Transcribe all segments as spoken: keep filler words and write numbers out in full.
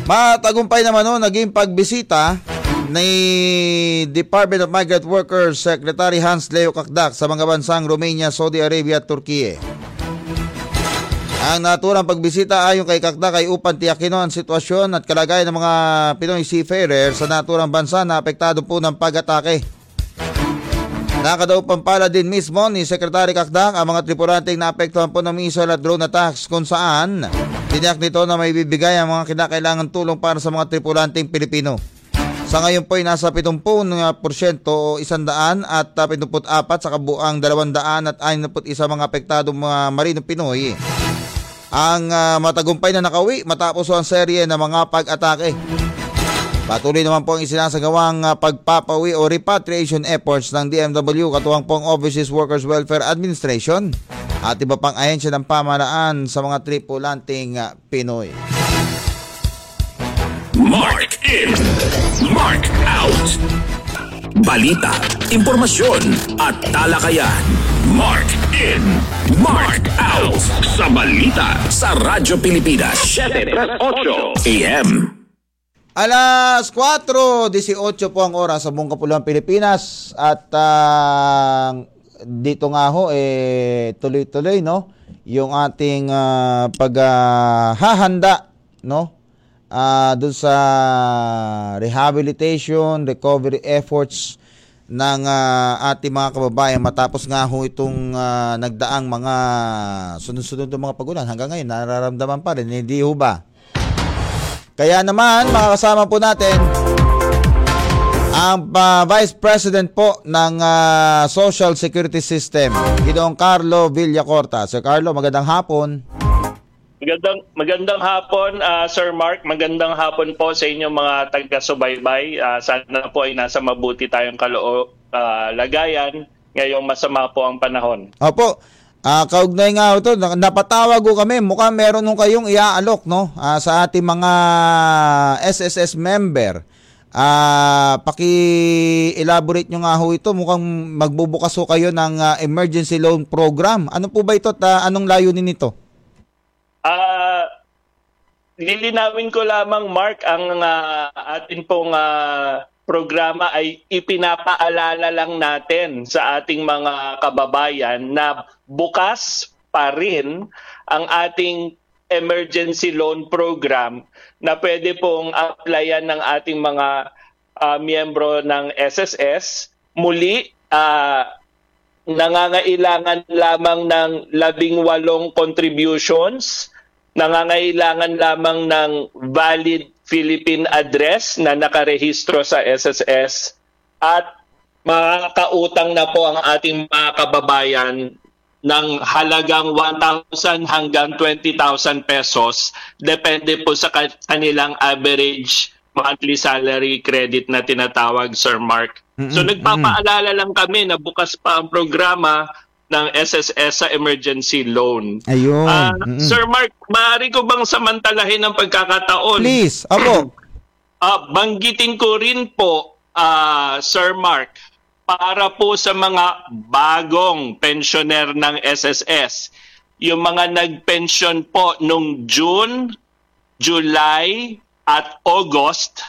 Matagumpay naman no, naging pagbisita ni Department of Migrant Workers Secretary Hans Leo Kakdak sa mga bansang Romania, Saudi Arabia at Turkey. Ang naturang pagbisita ayon kay Kakdak ay upang tiyakin ang sitwasyon at kalagayan ng mga Pinoy seafarers sa naturang bansa na apektado po ng pag-atake. Nakadaupang pala din mismo ni Secretary Kakdak ang mga tripulanteng naapektuhan po ng missile at drone attacks kung saan tiniyak nito na may bibigay ang mga kinakailangan tulong para sa mga tripulanteng Pilipino. Sa ngayon po ay nasa seventy percent o one hundred at seventy-four sa kabuang two hundred sixty-one mga apektadong mga marinong Pinoy ang uh, matagumpay na nakawi matapos ang serye ng mga pag-atake. Patuloy naman po ang isinasagawang uh, pagpapawi o repatriation efforts ng D M W katuwang pong Overseas Workers Welfare Administration at iba pang ahensya ng pamahalaan sa mga tripulanting uh, Pinoy. Mark in, Mark out. Balita, impormasyon at talakayan. Mark in, Mark out. Sa balita sa Radyo Pilipinas seven thirty-eight A M. Alas four eighteen po ang oras sa buong kapuluan Pilipinas at uh, dito nga ho eh tuloy-tuloy no yung ating uh, paghahanda uh, no uh, dun sa rehabilitation, recovery efforts ng uh, ating mga kababayan matapos nga ho itong uh, nagdaang mga sunod-sunod ng mga pagulan hanggang ngayon nararamdaman pa rin, hindi ho ba? Kaya naman, makakasama po natin ang uh, Vice President po ng uh, Social Security System, Ginoong Carlo Villacorta. Sir Carlo, magandang hapon. Magandang magandang hapon, uh, Sir Mark. Magandang hapon po sa inyong mga taga-subaybay. Uh, sana po ay nasa mabuti tayong kalagayan. Uh, ngayong masama po ang panahon. Opo. Ah, uh, kaugnay nga ito, napatawag ko kami, mukhang meron nung kayong iaalok no uh, sa ating mga S S S member. Ah, uh, paki-elaborate nyo nga ho ito, mukhang magbubukas ho kayo ng uh, emergency loan program. Ano po ba ito at uh, anong layunin nito? Ah, uh, lilinawin ko lamang Mark ang uh, atin pong uh, programa ay ipinapaalala lang natin sa ating mga kababayan na bukas pa rin ang ating emergency loan program na pwede pong applyan ng ating mga uh, miyembro ng S S S. Muli, uh, nangangailangan lamang ng labing walong contributions, nangangailangan lamang ng valid Philippine address na nakarehistro sa S S S at makakautang na po ang ating mga kababayan ng halagang one thousand hanggang twenty thousand pesos depende po sa kanilang average monthly salary credit na tinatawag, Sir Mark. Mm-hmm. So nagpapaalala lang kami na bukas pa ang programa ng S S S sa emergency loan. Ayun. Uh, mm-hmm. Sir Mark, maaari ko bang samantalahin ng pagkakataon? Please, ako. Uh, banggitin ko rin po, uh, Sir Mark, para po sa mga bagong pensioner ng S S S, yung mga nagpension po nung June, July at August,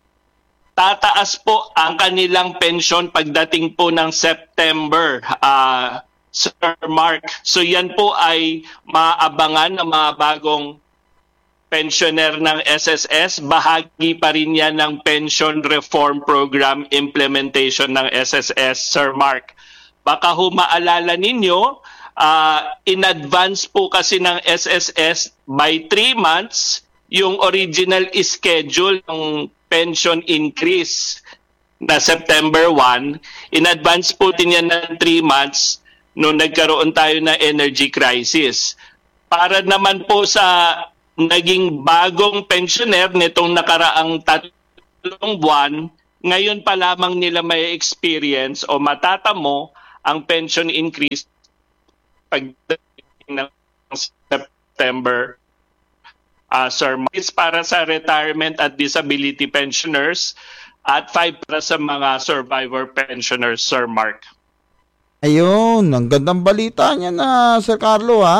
tataas po ang kanilang pension pagdating po ng September, uh, Sir Mark. So yan po ay maabangan ng mga bagong pensioner ng S S S. Bahagi pa rin yan ng Pension Reform Program implementation ng S S S, Sir Mark. Baka ho maalala ninyo, uh, in advance po kasi ng S S S by three months, yung original schedule ng pension increase na September first, in advance po din yan ng three months nung nagkaroon tayo na energy crisis. Para naman po sa naging bagong pensioner nitong nakaraang tatlong buwan, ngayon pa lamang nila may experience o matatamo ang pension increase pagdating ng September. Uh, Sir, it's para sa retirement at disability pensioners at five para sa mga survivor pensioners, Sir Mark. Ayun, ang gandang balita niya na, Sir Carlo, ha?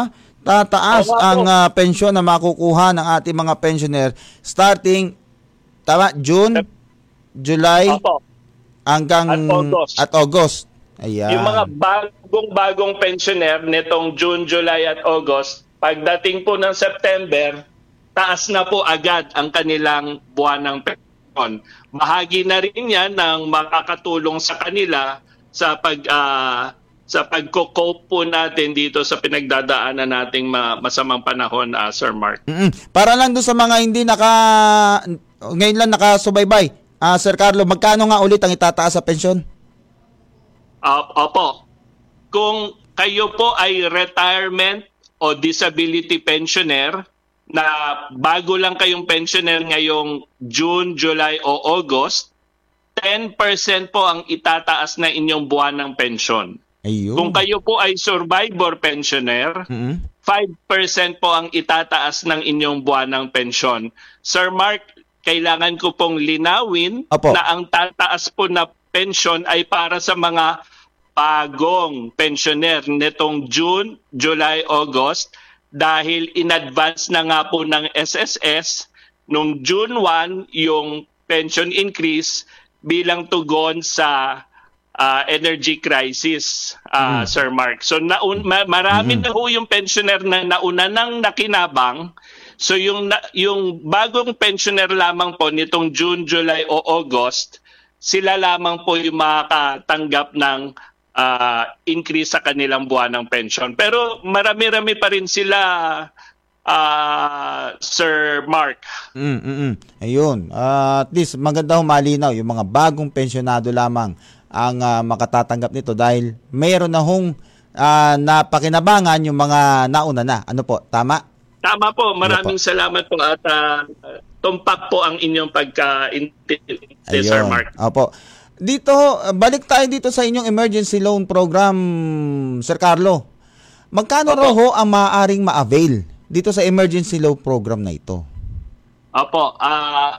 tataas Oo nga ang po. ah, pensyon na makukuha ng ating mga pensioner starting tama June, July Opo. hanggang At August. at August. Ayan. Yung mga bagong-bagong pensioner nitong June, July at August, pagdating po ng September, taas na po agad ang kanilang buwan ng pensyon. Bahagi na rin yan ng makakatulong sa kanila sa pag ah, sa pagko-cope po natin dito sa pinagdadaanan nating ma- masamang panahon, ah, Sir Mark. Mm-mm. Para lang doon sa mga hindi naka ngayon lang nakasubaybay. Ah, Sir Carlo, magkano nga ulit ang itataas sa pensyon? Ah, opo. Kung kayo po ay retirement o disability pensioner na bago lang kayong pensioner ngayong June, July o August, ten percent po ang itataas na inyong buwan ng pensyon. Ayun. Kung kayo po ay survivor pensioner, Mm-mm. five percent po ang itataas ng inyong buwan ng pensyon. Sir Mark, kailangan ko pong linawin Apo. na ang tataas po na pensyon ay para sa mga bagong pensioner nitong June, July, August dahil in advance na nga po ng S S S nung June first yung pension increase bilang tugon sa uh, energy crisis, uh, Sir Mark. So naun ma- marami na ho yung pensioner na nauna nang nakinabang. So yung na- yung bagong pensioner lamang po nitong June, July o August, sila lamang po yung makakatanggap ng uh, increase sa kanilang buwan ng pension. Pero marami-rami pa rin sila, uh, Sir Mark. Mm, mm, mm. Ayun. Ah, at least maganda humalinaw yung mga bagong pensyonado lamang ang ah, makatatanggap nito dahil mayroon na hong ah, napakinabangan yung mga nauna na. Ano po? Tama? Tama po. Maraming salamat po at uh, tumpak po ang inyong pagka-intindi, Sir Mark. Opo. Dito, balik tayo dito sa inyong emergency loan program, Sir Carlo. Magkano Opo. raw ho ang maaaring ma-avail dito sa emergency loan program na ito? Opo, ah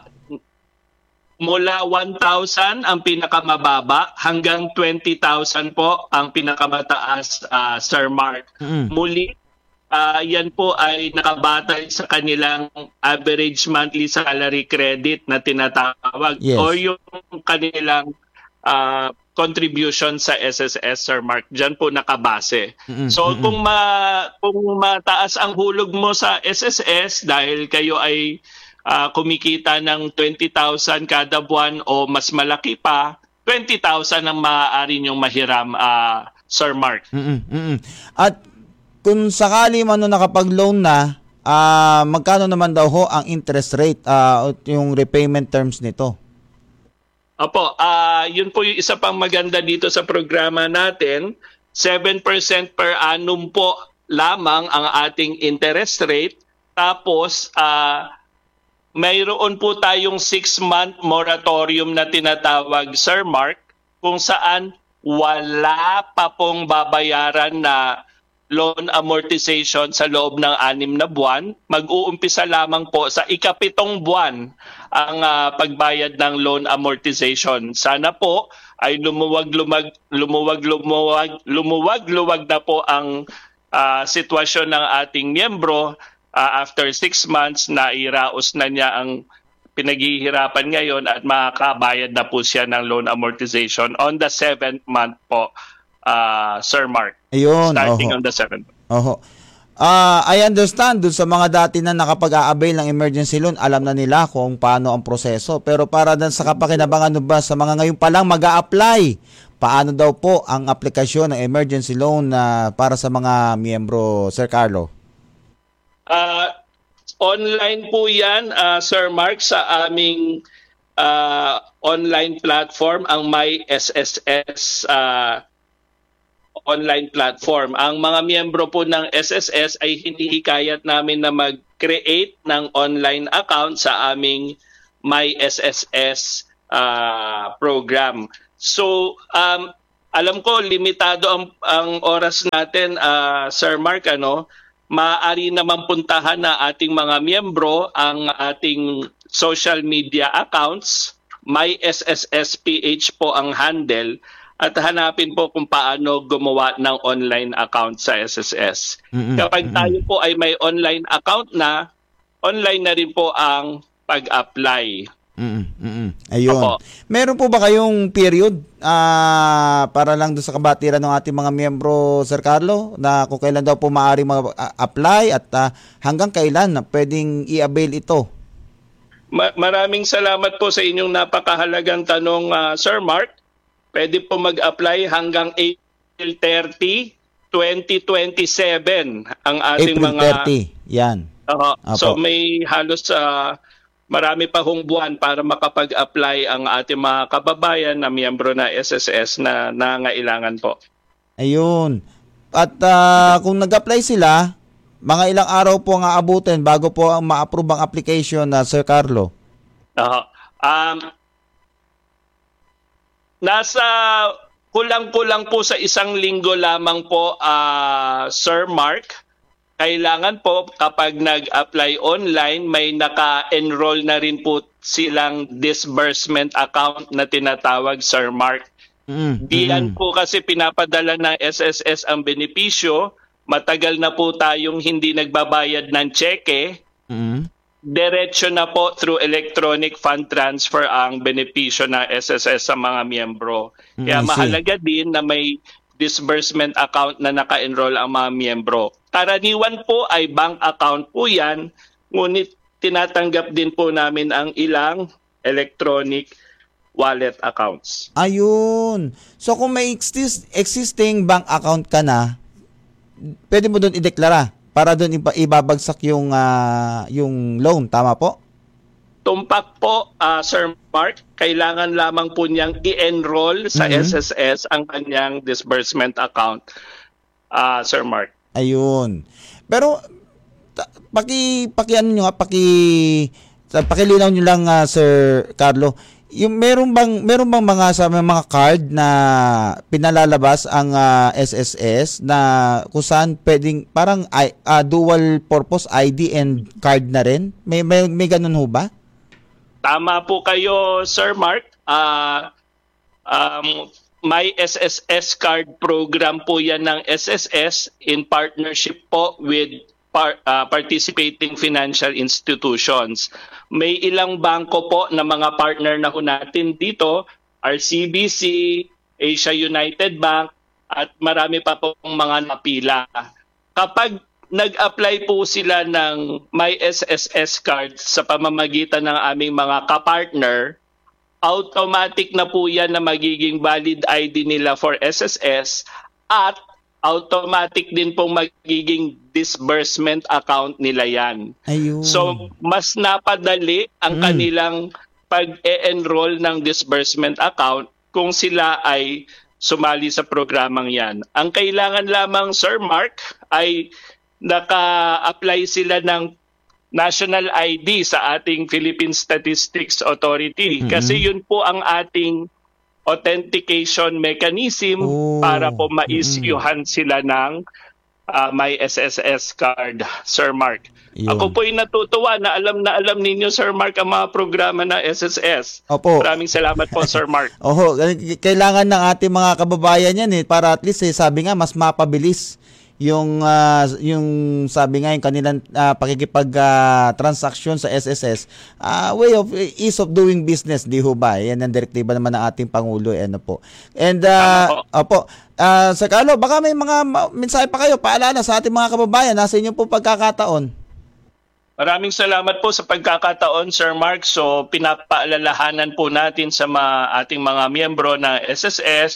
mula one thousand ang pinakamababa hanggang twenty thousand po ang pinakamataas, ah, Sir Mark. Mm. Muli, ah, yan po ay nakabatay sa kanilang average monthly salary credit na tinatawag Yes. o yung kanilang ah, contribution sa S S S, Sir Mark. Diyan po nakabase. Mm-mm, So mm-mm. kung ma kung mataas ang hulog mo sa S S S dahil kayo ay ah, kumikita ng twenty thousand kada buwan o mas malaki pa, twenty thousand ang maaari niyong mahiram, ah, Sir Mark. Mm-mm, mm-mm. At kung sakali man no nakapag-loan na, ah, magkano naman daw ho ang interest rate ah, at yung repayment terms nito? Opo, ah yun po yung isa pang maganda dito sa programa natin. seven percent per annum po lamang ang ating interest rate. Tapos, ah mayroon po tayong six-month moratorium na tinatawag, Sir Mark, kung saan wala pa pong babayaran na loan amortization sa loob ng anim na buwan. Mag-uumpisa lamang po sa ikapitong buwan ang ah, pagbayad ng loan amortization. Sana po ay lumuwag-lumag, lumuwag-lumuwag, lumuwag-luwag na po ang ah, sitwasyon ng ating miyembro. Uh, after six months, nairaos na niya ang pinaghihirapan ngayon at makakabayad na po siya ng loan amortization on the seventh month po, uh, Sir Mark. Ayun, Starting oho. on the seventh. Oho. Ah, I understand dun sa mga dati na nakapag-a-avail ng emergency loan, alam na nila kung paano ang proseso. Pero para dan sa kapakinabangan ba sa mga ngayon pa lang mag-a-apply, paano daw po ang aplikasyon ng emergency loan na para sa mga miyembro, Sir Carlo? Uh, online po yan, uh, Sir Mark, sa aming uh, online platform, ang My S S S uh, online platform. Ang mga miyembro po ng S S S ay hinihikayat namin na mag-create ng online account sa aming My S S S uh, program. So, um, alam ko, limitado ang, ang oras natin, uh, Sir Mark, ano? Maaari naman puntahan na ating mga miyembro ang ating social media accounts. My S S S P H po ang handle. at hanapin po kung paano gumawa ng online account sa S S S. Mm-mm. Kapag tayo po ay may online account na, online na rin po ang pag-apply. Mm-mm. Mm-mm. Ayun. Opo. Meron po ba kayong period ah, para lang doon sa kabatiran ng ating mga miyembro, Sir Carlo, na kung kailan daw po maaari mag-apply at ah, hanggang kailan na pwedeng i-avail ito? Ma- maraming salamat po sa inyong napakahalagang tanong, ah, Sir Mark. Pwede po mag-apply hanggang April thirtieth, twenty twenty-seven ang ating April mga... thirtieth, yan. Oo. Apo. So may halos sa marami pa hong buwan para makapag-apply ang ating mga kababayan na miyembro na S S S na nangailangan po. Ayun. At ah, kung nag-apply sila, mga ilang araw po ang aabutin bago po ang ma-approve ang application na Sir Carlo. Oo. Um, nasa kulang-kulang po sa isang linggo lamang po, ah, Sir Mark. Kailangan po kapag nag-apply online, may naka-enroll na rin po silang disbursement account na tinatawag, Sir Mark. Mm, Diyan mm. po kasi pinapadala ng S S S ang benepisyo. Matagal na po tayong hindi nagbabayad ng cheque. Mm. Diretso na po through electronic fund transfer ang benepisyo ng S S S sa mga miyembro. Mm, I Kaya see. mahalaga din na may disbursement account na naka-enroll ang mga miyembro. Karaniwan po ay bank account po yan, ngunit tinatanggap din po namin ang ilang electronic wallet accounts. Ayun. So kung may exist, existing bank account ka na, pwede mo doon ideklara para doon iba, ibabagsak yung ah, yung loan, tama po? Tumpak po, ah, Sir Mark, kailangan lamang po niyang i-enroll sa Mhm. S S S ang kanyang disbursement account, ah, Sir Mark. Ayun. Pero ta- paki paki ano nyo nga, paki sa pakilinaw niyo lang ah, Sir Carlo. Yung meron bang meron bang mga sa may mga card na pinalalabas ang ah, S S S na kung saan pwedeng parang I- ah, dual purpose I D and card na rin? May may, may ganun ho ba? Tama po kayo, Sir Mark. Ah, um, may S S S card program po yan ng S S S in partnership po with par- ah, participating financial institutions. May ilang bangko po na mga partner na ho natin dito, R C B C, Asia United Bank, at marami pa pong mga napila. Kapag nag-apply po sila ng My S S S card sa pamamagitan ng aming mga kapartner, automatic na po yan na magiging valid I D nila for S S S at automatic din pong magiging disbursement account nila yan. Ayun. So, mas napadali ang Mm. kanilang pag-e-enroll ng disbursement account kung sila ay sumali sa programang yan. Ang kailangan lamang, Sir Mark, ay naka-apply sila ng national I D sa ating Philippine Statistics Authority. Mm-mm. Kasi yun po ang ating authentication mechanism Oh, para po ma-issuehan sila ng ah, may S S S card, Sir Mark. Yun. Ako po ay natutuwa na alam na alam ninyo, Sir Mark, ang mga programa ng S S S. Opo. Maraming salamat po, Sir Mark. Oho, kailangan ng ating mga kababayan yan eh para at least eh, sabi nga mas mapabilis yung ah, yung sabi nga yung kanilang ah, pakikipag ah, transaction sa S S S. Ah, way of ease of doing business, di ho ba? Yan ang direktiba naman ng ating pangulo eh, ano po. And ah, Tama opo, ah, Sir Carlo, baka may mga ma- mensahe pa kayo paalala sa ating mga kababayan nasa inyo po pagkakataon. Maraming salamat po sa pagkakataon, Sir Mark. So, pinapaalalahanan po natin sa mga, ating mga miyembro ng S S S,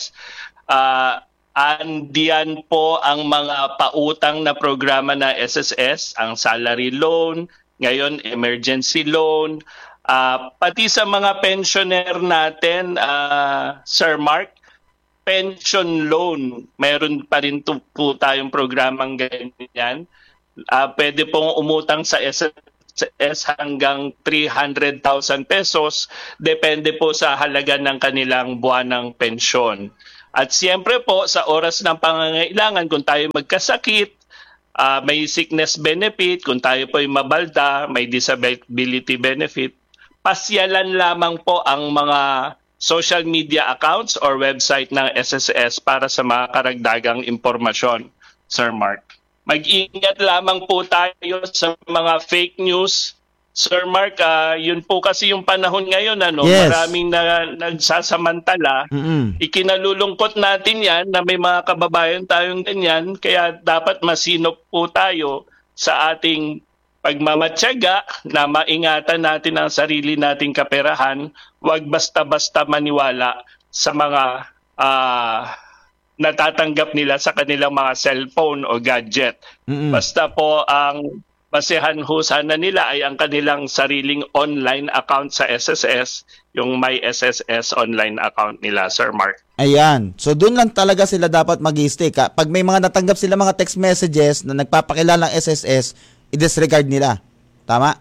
ah, andiyan po ang mga pautang na programa na S S S, ang salary loan, ngayon emergency loan, ah, pati sa mga pensioner natin, ah, Sir Mark, pension loan, meron pa rin to, po tayong programang ganyan. Ah, pwede pong umutang sa S S S hanggang three hundred thousand pesos, depende po sa halaga ng kanilang buwanang pensyon. At siyempre po, sa oras ng pangangailangan, kung tayo magkasakit, ah, may sickness benefit, kung tayo po ay mabalda, may disability benefit, pasyalan lamang po ang mga social media accounts or website ng S S S para sa mga karagdagang impormasyon, Sir Mark. Mag-ingat lamang po tayo sa mga fake news. Sir Mark, uh, yun po kasi yung panahon ngayon, ano, Yes. maraming na, nagsasamantala. Mm-mm. Ikinalulungkot natin yan na may mga kababayan tayong ganyan, kaya dapat masinop po tayo sa ating pagmamatyaga na maingatan natin ang sarili nating kaperahan. Huwag basta-basta maniwala sa mga uh, natatanggap nila sa kanilang mga cellphone o gadget. Mm-mm. Basta po ang basehan ho sana nila ay ang kanilang sariling online account sa S S S, yung My S S S online account nila, Sir Mark. Ayan. So, doon lang talaga sila dapat mag-i-stay. Ka- Pag may mga natanggap sila mga text messages na nagpapakilalang S S S, i-disregard nila. Tama?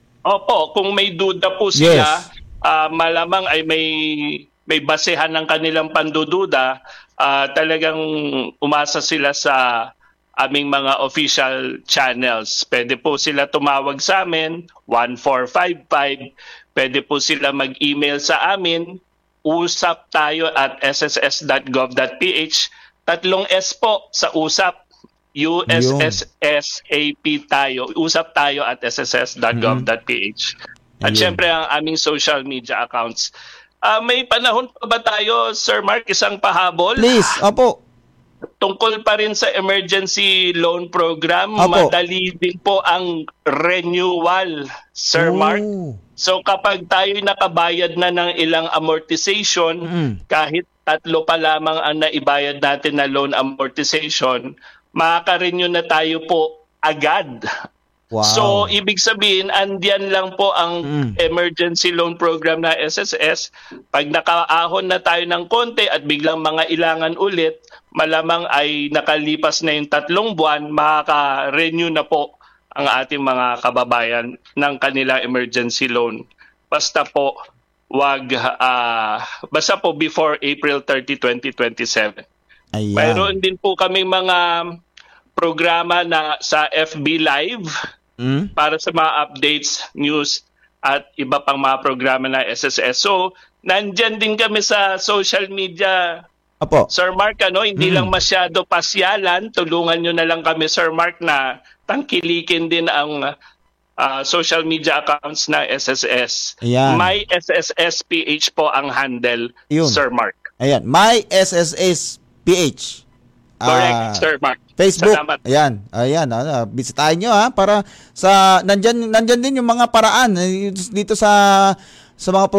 Opo, kung may duda po sila, Yes. ah, malamang ay may may basehan ng kanilang pandududa, ah, talagang umasa sila sa aming mga official channels. Pwede po sila tumawag sa amin, one four five five. Pwede po sila mag-email sa amin, usap tayo at s s s dot gov dot p h. Tatlong S po sa usap. U S S S A P tayo. Usap tayo at s s s dot gov dot p h. At Ayun. syempre ang aming social media accounts. Ah, may panahon pa ba tayo, Sir Mark, isang pahabol? Please. Opo. Tungkol pa rin sa emergency loan program, Apo. madali din po ang renewal, Sir Oh. Mark. So kapag tayo nakabayad na ng ilang amortization, Mm. kahit tatlo pa lamang ang naibayad natin na loan amortization, makaka-renew na tayo po agad. Wow. So, ibig sabihin, andyan lang po ang Mm. emergency loan program na S S S. Pag nakaahon na tayo ng konti at biglang mga ilangan ulit, malamang ay nakalipas na yung tatlong buwan, makaka-renew na po ang ating mga kababayan ng kanilang emergency loan. Basta po, wag, ah, basta po before April thirtieth, twenty twenty-seven. Ayan. Mayroon din po kami mga programa na sa F B Live Mm? para sa mga updates, news, at iba pang mga programa na S S S. So, nandyan din kami sa social media, Opo. Sir Mark. Ano, hindi Mm. lang masyado pasyalan. Tulungan nyo na lang kami, Sir Mark, na tangkilikin din ang ah, social media accounts na S S S. Ayan. My S S S P H po ang handle, Yun. Sir Mark. Ayan. My S S S P H. Correct, Ah, Sir Mark. Facebook. Salamat. Ayan. Ayan. Ah, bisitahin nyo ha para sa nandyan, nandyan din yung mga paraan eh, dito sa sa mga